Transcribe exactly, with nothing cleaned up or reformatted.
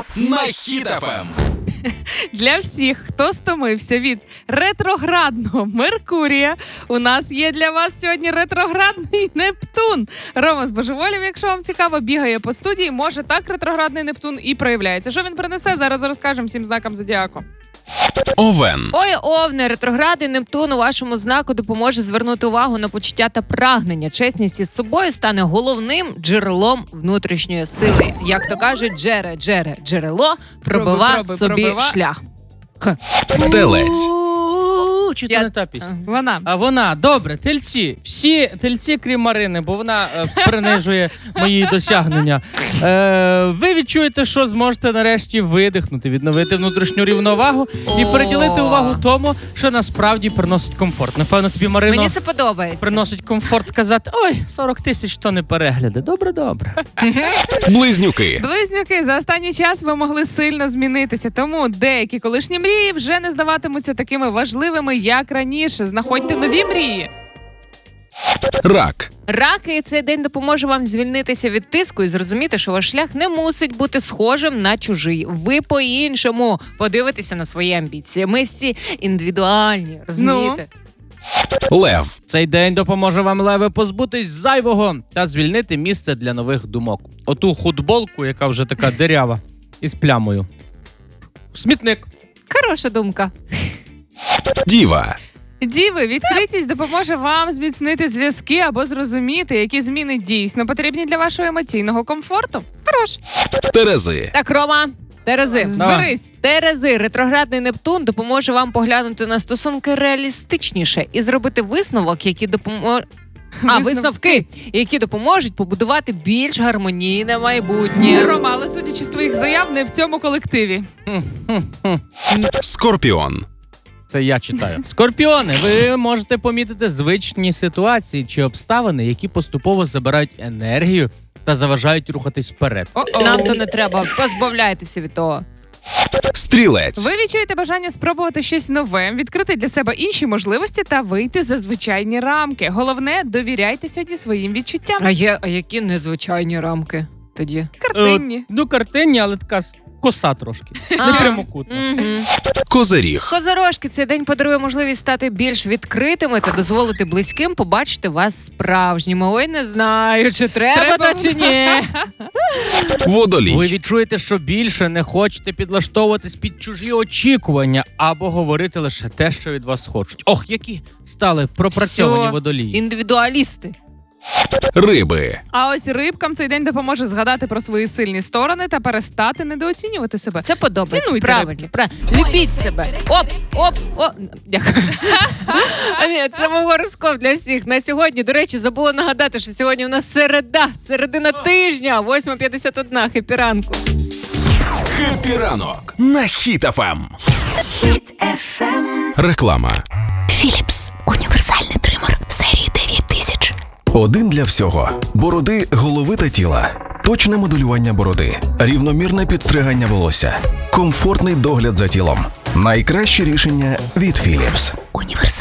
на Хіт еф ем. Для всіх, хто стомився від ретроградного Меркурія, у нас є для вас сьогодні ретроградний Нептун. Рома Збожеволів, якщо вам цікаво, бігає по студії. Може, так ретроградний Нептун і проявляється. Що він принесе, зараз розкажемо всім знакам зодіаку. Овен. Ой, Овне, ретроградний Нептун у вашому знаку допоможе звернути увагу на почуття та прагнення. Чесність із собою стане головним джерелом внутрішньої сили. Як то кажуть, джере, джере, джерело, пробива Проби, проби, собі пробива. шлях. Телець. Чи то Я- не та пісня? Вона. А вона, добре, тельці. Всі тельці, крім Марини, бо вона е, принижує мої досягнення. Е, ви відчуєте, що зможете нарешті видихнути, відновити внутрішню рівновагу і О. приділити увагу тому, що насправді приносить комфорт. Напевно, тобі, Марино, Мені це подобається. приносить комфорт казати, ой, сорок тисяч то не перегляди. Добре-добре. Близнюки. Близнюки, за останній час ви могли сильно змінитися, тому деякі колишні мрії вже не здаватимуться такими важливими, як раніше. Знаходьте нові мрії. Рак. Раки, цей день допоможе вам звільнитися від тиску і зрозуміти, що ваш шлях не мусить бути схожим на чужий. Ви по-іншому подивитеся на свої амбіції. Ми всі індивідуальні, розумієте? Лев. Цей день допоможе вам, леви, позбутись зайвого та звільнити місце для нових думок. Оту футболку, яка вже така дирява, із плямою. Смітник. Хороша думка. Діва. Діви, відкритість допоможе вам зміцнити зв'язки або зрозуміти, які зміни дійсно потрібні для вашого емоційного комфорту. Хорош. Терези. Так, Рома, Терези. Зберись. Терези, ретроградний Нептун допоможе вам поглянути на стосунки реалістичніше і зробити висновок, які допоможуть. А, висновки, які допоможуть побудувати більш гармонійне майбутнє. Рома, але судячи з твоїх заяв, не в цьому колективі. Скорпіон. Це я читаю. Скорпіони, ви можете помітити звичні ситуації чи обставини, які поступово забирають енергію та заважають рухатись вперед. О-о. Нам то не треба, позбавляйтеся від того. Стрілець. Ви відчуєте бажання спробувати щось нове, відкрити для себе інші можливості та вийти за звичайні рамки. Головне, довіряйте сьогодні своїм відчуттям. А є, а які незвичайні рамки тоді? Картинні. Е, ну, картинні, але така с- коса трошки. А. Не прямокутна. Угу. Козиріг. Козорожки, цей день подарує можливість стати більш відкритими та дозволити близьким побачити вас справжніми. Ой, не знаю, чи треба, Треба. то чи ні. Водолій. Ви відчуєте, що більше не хочете підлаштовуватись під чужі очікування або говорити лише те, що від вас хочуть. Ох, які стали пропрацьовані Всьо. водолії. Індивідуалісти. Риби. А ось рибкам цей день допоможе згадати про свої сильні сторони та перестати недооцінювати себе. Це подобається. Цінуйте Правильно. рибки. правильно. Любіть себе. Оп, оп, оп. Дякую. А ні, це мій гороскоп для всіх. На сьогодні, до речі, забула нагадати, що сьогодні у нас середа, середина тижня, восьма п'ятдесят одна. Хеппі ранку. Хеппі ранок на Хіт еф ем. Хіт еф ем. Реклама. Філіпс. Універсальний тример серії дев'ять тисяч. Один для всього. Бороди, голови та тіла. Точне моделювання бороди. Рівномірне підстригання волосся. Комфортний догляд за тілом. Найкраще рішення від Philips. Універсальний